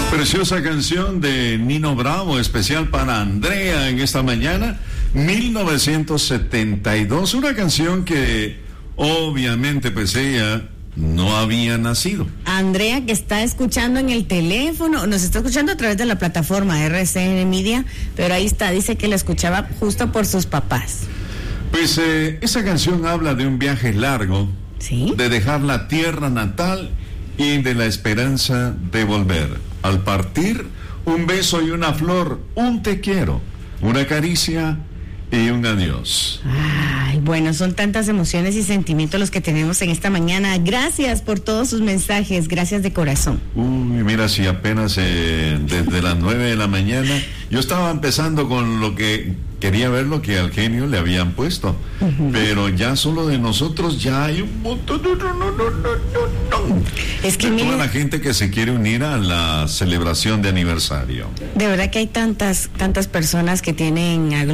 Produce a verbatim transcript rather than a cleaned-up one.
Preciosa canción de Nino Bravo, especial para Andrea en esta mañana, mil novecientos setenta y dos, una canción que obviamente pues ella no había nacido. Andrea, que está escuchando en el teléfono, nos está escuchando a través de la plataforma R C N Media, pero ahí está, dice que la escuchaba justo por sus papás. Pues eh, esa canción habla de un viaje largo, ¿sí?, de dejar la tierra natal y de la esperanza de volver. Al partir, un beso y una flor, un te quiero, una caricia y un adiós. Ay, bueno, son tantas emociones y sentimientos los que tenemos en esta mañana. Gracias por todos sus mensajes, gracias de corazón. Uy, mira, si apenas eh, desde las nueve de la mañana, yo estaba empezando con lo que quería ver, lo que al genio le habían puesto, uh-huh. Pero ya solo de nosotros ya hay un montón. No, no, no, no, no, no. Es que de mire, toda la gente que se quiere unir a la celebración de aniversario. De verdad que hay tantas, tantas personas que tienen